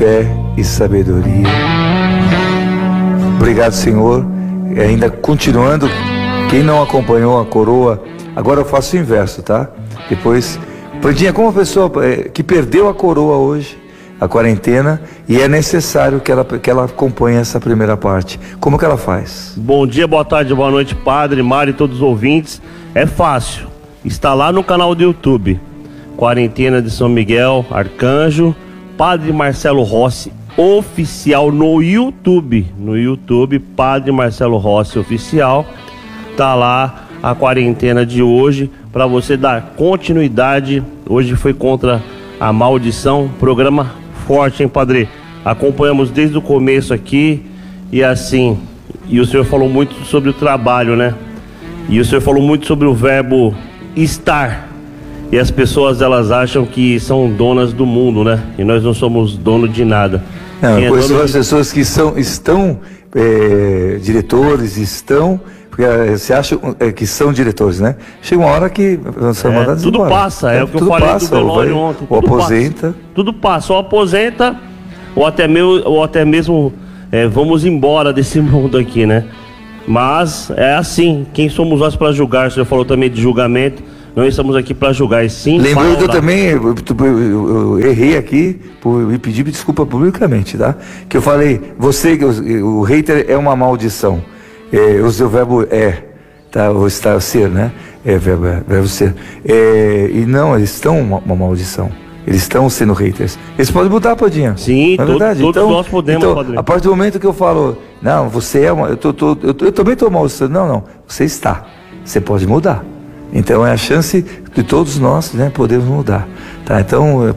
fé e sabedoria. Obrigado, Senhor. E ainda continuando, quem não acompanhou a coroa, agora eu faço o inverso, tá? Depois, Pandinha, como a pessoa que perdeu a coroa hoje, a quarentena, e é necessário que ela acompanhe essa primeira parte, como que ela faz? Bom dia, boa tarde, boa noite, Padre, Mário e todos os ouvintes. É fácil, está lá no canal do YouTube, Quarentena de São Miguel Arcanjo, Padre Marcelo Rossi Oficial no YouTube, Padre Marcelo Rossi Oficial. Tá lá a quarentena de hoje para você dar continuidade. Hoje foi contra a maldição, programa forte, hein, Padre? Acompanhamos desde o começo aqui e assim, e o senhor falou muito sobre o trabalho, né? E o senhor falou muito sobre o verbo estar. E as pessoas, elas acham que são donas do mundo, né? E nós não somos dono de nada. Não, eu conheço as pessoas que estão diretores, porque você acha que são diretores, né? Chega uma hora que são mandados tudo embora. passa, é o que eu falei do velório ontem. Ou aposenta. Tudo passa, ou aposenta, ou até mesmo vamos embora desse mundo aqui, né? Mas é assim, quem somos nós para julgar? O senhor falou também de julgamento. Não estamos aqui para julgar, e sim. Lembrando que eu também eu errei aqui e pedi desculpa publicamente, tá? Que eu falei, o hater é uma maldição. Eu usei o verbo tá? Ou está ser, né? Verbo ser. E não, eles estão uma maldição. Eles estão sendo haters. Eles podem mudar, Padinha. Sim, todos nós podemos, Padre. A partir do momento que eu falo, não, você é uma. Eu também estou maldição. Não, você está. Você pode mudar. Então é a chance de todos nós, né, podermos mudar, tá? Então,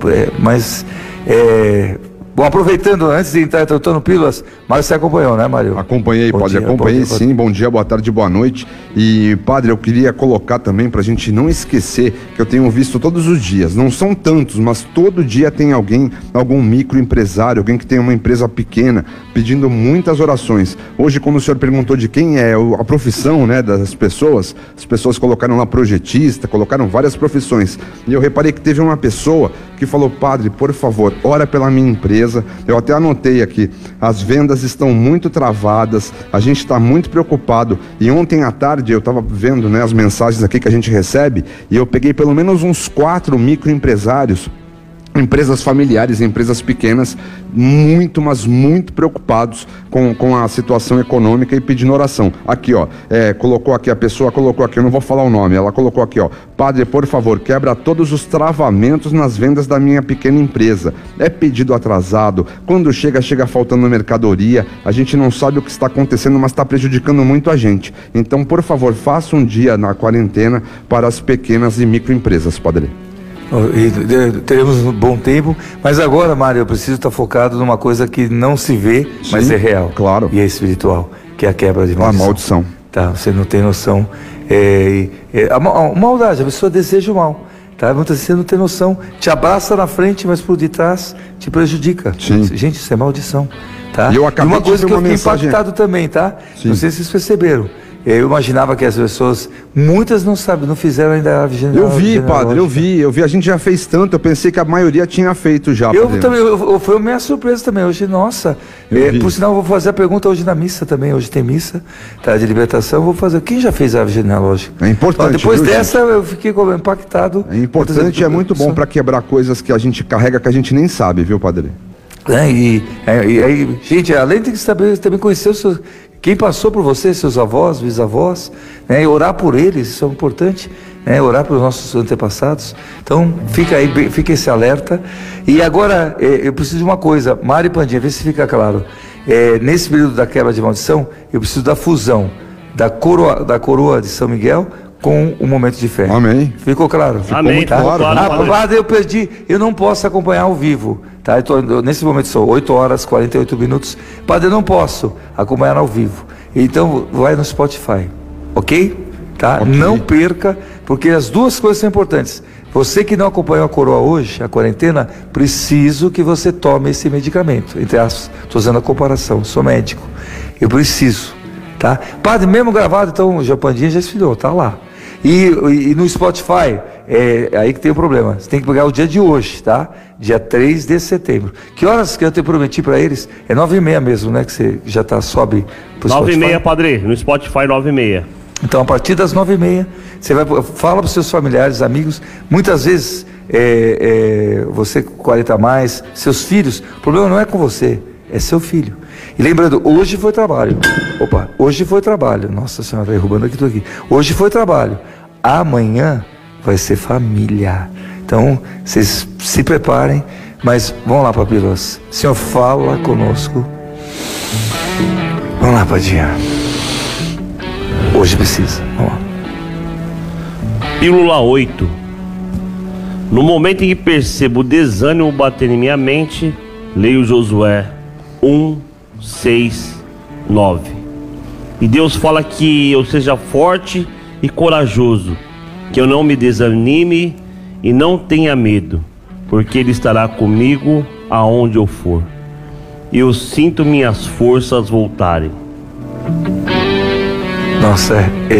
bom, aproveitando, antes de entrar trocando pílulas, Mário, você acompanhou, né, Mário? Acompanhei, Padre, sim. Bom dia, boa tarde, boa noite. E, Padre, eu queria colocar também, pra gente não esquecer, que eu tenho visto todos os dias, não são tantos, mas todo dia tem algum microempresário, alguém que tem uma empresa pequena, pedindo muitas orações. Hoje, como o senhor perguntou de quem é a profissão, né, das pessoas, as pessoas colocaram lá projetista, colocaram várias profissões. E eu reparei que teve uma pessoa que falou, Padre, por favor, ora pela minha empresa. Eu até anotei aqui, as vendas estão muito travadas, a gente está muito preocupado. E ontem à tarde eu estava vendo, né, as mensagens aqui que a gente recebe, e eu peguei pelo menos uns 4 microempresários, empresas familiares, empresas pequenas, mas muito preocupados com a situação econômica e pedindo oração. Aqui, ó, a pessoa colocou aqui, eu não vou falar o nome, ela colocou aqui, ó, Padre, por favor, quebra todos os travamentos nas vendas da minha pequena empresa. É pedido atrasado, quando chega faltando mercadoria, a gente não sabe o que está acontecendo, mas está prejudicando muito a gente. Então, por favor, faça um dia na quarentena para as pequenas e microempresas, Padre. E teremos um bom tempo, mas agora, Mário, eu preciso estar focado numa coisa que não se vê, mas é real, claro, e é espiritual, que é a quebra de maldição. A maldição. Tá, você não tem noção. A maldade, a pessoa deseja o mal, tá? Você não tem noção, te abraça na frente, mas por detrás te prejudica. Sim. Gente, isso é maldição, tá? E uma coisa que eu fiquei impactado também, tá? Sim. Não sei se vocês perceberam. Eu imaginava que as pessoas, muitas não sabem, não fizeram ainda a árvore genealógica. Eu vi, Padre, eu vi, a gente já fez tanto, eu pensei que a maioria tinha feito já. Foi a minha surpresa também, hoje, nossa, por sinal eu vou fazer a pergunta hoje na missa também, hoje tem missa, tá, de libertação, eu vou fazer, quem já fez a árvore genealógica? É importante. Então, depois dessa eu fiquei impactado. É importante, é muito bom para quebrar coisas que a gente carrega que a gente nem sabe, viu, Padre? Gente, além de saber também conhecer os seus... Quem passou por você, seus avós, bisavós, né, e orar por eles, isso é importante, né, orar pelos nossos antepassados. Então, fica esse alerta. E agora, eu preciso de uma coisa, Mário e Pandinha, vê se fica claro. Nesse período da quebra de maldição, eu preciso da fusão da coroa de São Miguel com o momento de fé. Amém. Ficou claro? Amém. Ficou muito claro. Padre, eu perdi, eu não posso acompanhar ao vivo. Tá? Nesse momento são 8 horas, 48 minutos. Padre, eu não posso acompanhar ao vivo. Então, vai no Spotify, ok? Tá? Okay. Não perca, porque as duas coisas são importantes. Você que não acompanhou a coroa hoje, a quarentena, preciso que você tome esse medicamento. Entre aspas, estou usando a comparação, sou médico. Eu preciso, tá? Padre, mesmo gravado, então o Japandinha já esfriou, tá lá. E no Spotify, aí que tem o problema. Você tem que pegar o dia de hoje, tá? Dia 3 de setembro. Que horas que eu te prometi para eles? É 9h30 mesmo, né? Que você já sobe pro Spotify. 9h30, padre. No Spotify, 9h30. Então, a partir das 9h30, você fala para os seus familiares, amigos. Muitas vezes, você com 40 a mais, seus filhos, o problema não é com você, é seu filho. E lembrando, hoje foi trabalho. Hoje foi trabalho. Nossa Senhora, derrubando aqui tudo aqui. Hoje foi trabalho. Amanhã vai ser família. Então, vocês se preparem. Mas vamos lá, papilas. Senhor, fala conosco. Vamos lá, Padinha. Hoje precisa. Vamos lá. Pílula 8. No momento em que percebo o desânimo bater em minha mente, leio Josué 1:6-9. E Deus fala que eu seja forte e corajoso, que eu não me desanime e não tenha medo, porque Ele estará comigo aonde eu for. E eu sinto minhas forças voltarem. Nossa,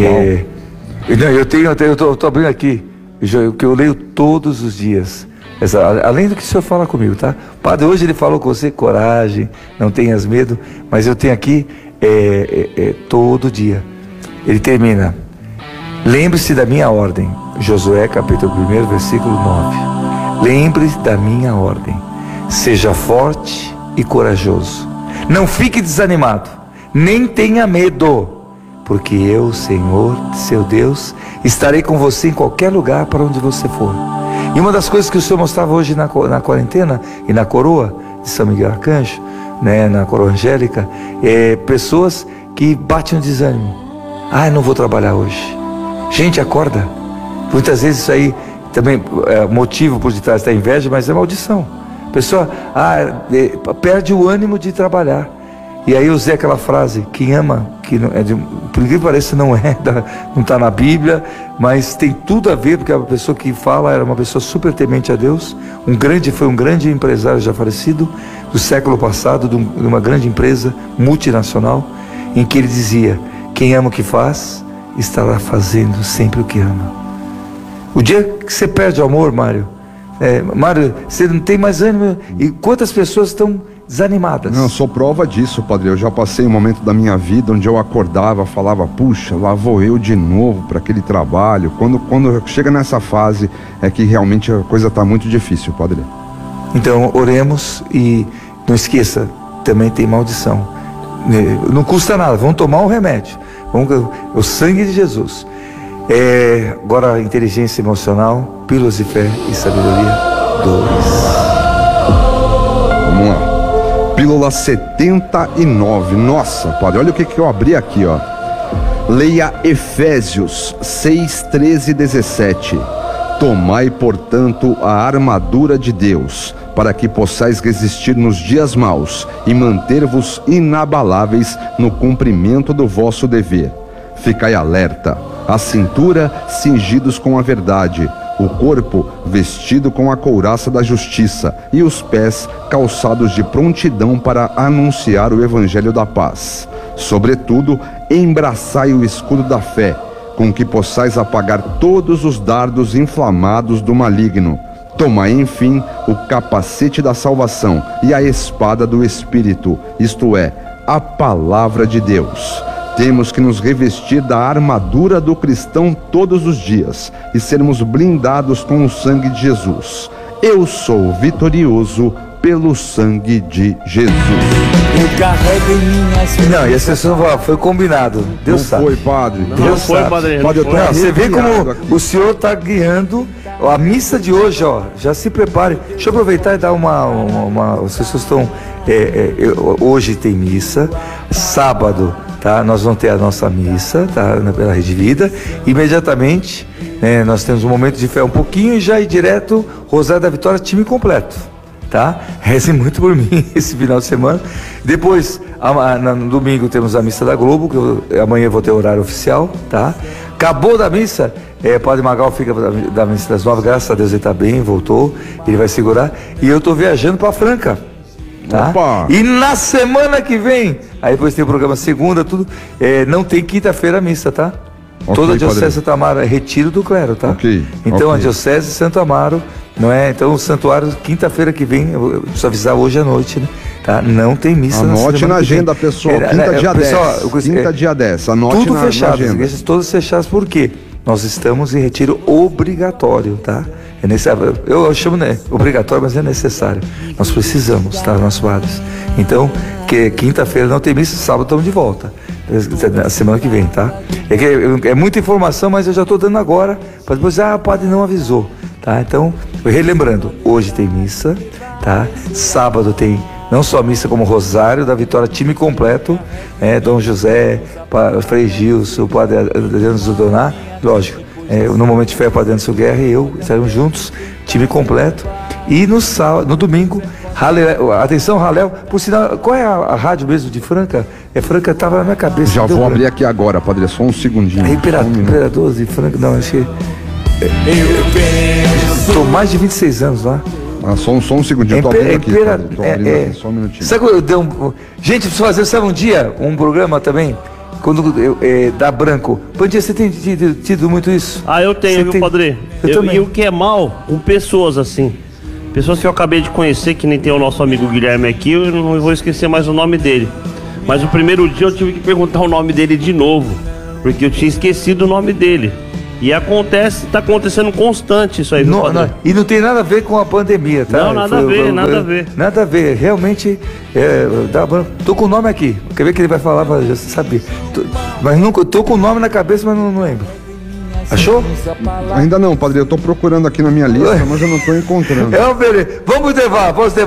eu tô abrindo aqui, que eu leio todos os dias. Além do que o senhor fala comigo, tá? Padre, hoje ele falou com você, coragem, não tenhas medo, mas eu tenho aqui todo dia. Ele termina: lembre-se da minha ordem. Josué capítulo 1, versículo 9. Lembre-se da minha ordem. Seja forte e corajoso. Não fique desanimado, nem tenha medo, porque eu, Senhor, seu Deus, estarei com você em qualquer lugar para onde você for. E uma das coisas que o Senhor mostrava hoje na quarentena e na coroa de São Miguel Arcanjo, né, na coroa angélica, pessoas que batem no desânimo. Não vou trabalhar hoje. Gente, acorda. Muitas vezes isso aí também é motivo por detrás da inveja, mas é maldição. A pessoa perde o ânimo de trabalhar. E aí eu usei aquela frase: quem ama, que não, por incrível que pareça, não está na Bíblia, mas tem tudo a ver, porque a pessoa que fala era uma pessoa super temente a Deus, foi um grande empresário já falecido, do século passado, de uma grande empresa multinacional, em que ele dizia: quem ama o que faz, estará fazendo sempre o que ama. O dia que você perde o amor, Mário, você não tem mais ânimo, e quantas pessoas estão desanimadas? Não, eu sou prova disso, padre. Eu já passei um momento da minha vida onde eu acordava, falava: puxa, lá vou eu de novo para aquele trabalho. Quando chega nessa fase, é que realmente a coisa está muito difícil, padre. Então, oremos e não esqueça, também tem maldição. Não custa nada, vamos tomar um remédio. O sangue de Jesus. Agora, a inteligência emocional, pílulas de fé e sabedoria 2. Vamos lá. Pílula 79. Nossa, padre, olha o que eu abri aqui, ó. Leia Efésios 6:13-17. Tomai, portanto, a armadura de Deus, para que possais resistir nos dias maus e manter-vos inabaláveis no cumprimento do vosso dever. Ficai alerta, a cintura cingidos com a verdade, o corpo vestido com a couraça da justiça e os pés calçados de prontidão para anunciar o evangelho da paz. Sobretudo, embraçai o escudo da fé, com que possais apagar todos os dardos inflamados do maligno. Tomai, enfim, o capacete da salvação e a espada do Espírito, isto é, a palavra de Deus. Temos que nos revestir da armadura do cristão todos os dias e sermos blindados com o sangue de Jesus. Eu sou vitorioso pelo sangue de Jesus. Eu carrego em minhas... Não, e as pessoas vão, foi combinado. Deus não sabe. Foi, padre. Não foi, padre. Padre, eu tô você vê como o senhor está guiando a missa de hoje, ó. Já se prepare. Deixa eu aproveitar e dar as pessoas estão... hoje tem missa, sábado, tá? Nós vamos ter a nossa missa, tá? Pela Rede Vida. Imediatamente, nós temos um momento de fé um pouquinho e já ir direto, Rosário da Vitória, time completo, tá? Rezem muito por mim esse final de semana. Depois, no domingo, temos a missa da Globo, que amanhã eu vou ter horário oficial, tá? Acabou da missa, Padre Magal fica da missa das 9, graças a Deus ele está bem, voltou, ele vai segurar, e eu estou viajando para Franca. Tá? Opa. E na semana que vem, aí depois tem o programa segunda, tudo, não tem quinta-feira a missa, tá? Toda a Diocese de Santo Amaro é retiro do clero, tá? Então a Diocese de Santo Amaro, não é? Então o santuário, quinta-feira que vem, eu preciso avisar hoje à noite, né? Tá? Não tem missa. Anote na agenda, pessoal. Quinta, dia 10. Quinta, dia 10. Anote tudo na fechado, agenda. As igrejas todas fechadas, por quê? Nós estamos em retiro obrigatório, tá? Eu chamo, né, obrigatório, mas é necessário. Nós precisamos, tá, nossos padres. Então, que quinta-feira não tem missa, sábado estamos de volta. Na semana que vem, tá? É muita informação, mas eu já estou dando agora, para depois, o padre não avisou, tá? Então, relembrando, hoje tem missa, tá? Sábado tem não só missa como Rosário da Vitória, time completo, Dom José, Frei Gilson, o padre Adriano Zudoná, lógico, no momento de fé o padre Anderson Guerra e eu estaremos juntos, time completo. E no domingo, atenção, Halel, por sinal, qual é a rádio mesmo de Franca? Franca, estava na minha cabeça. Já vou abrir aqui agora, padre, só um segundinho. Imperador de Franca, não, achei. Estou mais de 26 anos lá. Só um segundinho, tô abrindo aqui, só um minutinho. Sabe, gente, preciso fazer, sabe, um dia, um programa também, quando dá branco. Pandinha, você tem tido muito isso? Eu tenho, viu, padre? E o que é mal, com pessoas assim, pessoas que eu acabei de conhecer, que nem tem o nosso amigo Guilherme aqui, eu não vou esquecer mais o nome dele. Mas o primeiro dia eu tive que perguntar o nome dele de novo, porque eu tinha esquecido o nome dele. E tá acontecendo constante isso aí, viu, padre? E não tem nada a ver com a pandemia, tá? Não, nada a ver. Nada a ver, realmente, tô com o nome aqui, quer ver que ele vai falar, mas já sabe. Mas nunca, tô com o nome na cabeça, mas não lembro. Achou? Ainda não, padre, eu tô procurando aqui na minha lista, mas eu não tô encontrando. Beleza. Vamos levar.